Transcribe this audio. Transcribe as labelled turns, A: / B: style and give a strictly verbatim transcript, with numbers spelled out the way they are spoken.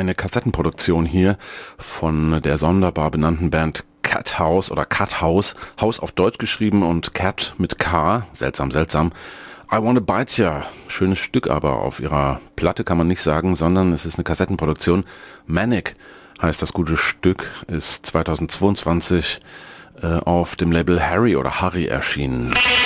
A: eine Kassettenproduktion hier von der sonderbar benannten Band Cat House oder Cat House. Haus auf Deutsch geschrieben und Cat mit K. Seltsam, seltsam. I Wanna Bite Ya. Schönes Stück, aber auf ihrer Platte kann man nicht sagen, sondern es ist eine Kassettenproduktion. Manic heißt das gute Stück, ist zweitausendzweiundzwanzig äh, auf dem Label Harry oder Harry erschienen.